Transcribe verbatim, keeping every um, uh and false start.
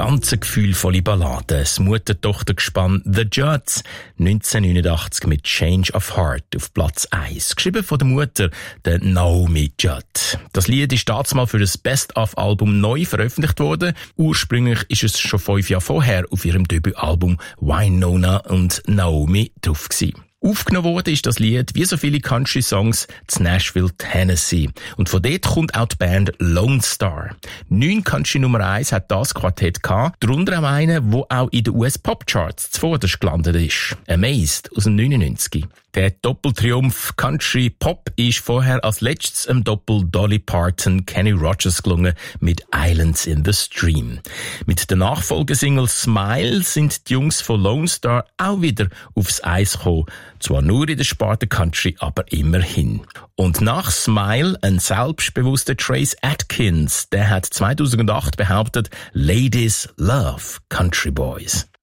ganz gefühlvolle Ballade. Das Mutter-Tochter-Gespann The Judds, neunzehnhundertneunundachtzig mit Change of Heart auf Platz eins. Geschrieben von der Mutter, der Naomi Judd. Das Lied ist damals für das Best-of-Album neu veröffentlicht worden. Ursprünglich ist es schon fünf Jahre vorher auf ihrem Debütalbum Wynonna und Naomi drauf gewesen. Aufgenommen wurde ist das Lied, wie so viele Country-Songs, zu Nashville, Tennessee. Und von dort kommt auch die Band Lone Star. Neun Country Nummer eins hat das Quartett gehabt, darunter auch einen, der auch in den U S-Pop-Charts zuvorderst gelandet ist. Amazed aus dem neunundneunzig. Der Doppeltriumph Country Pop ist vorher als letztes im Doppel Dolly Parton Kenny Rogers gelungen mit Islands in the Stream. Mit der Nachfolgesingle Smile sind die Jungs von Lone Star auch wieder aufs Eis gekommen. Zwar nur in der Sparte Country, aber immerhin. Und nach Smile ein selbstbewusster Trace Atkins, der hat zweitausendacht behauptet, Ladies love Country Boys.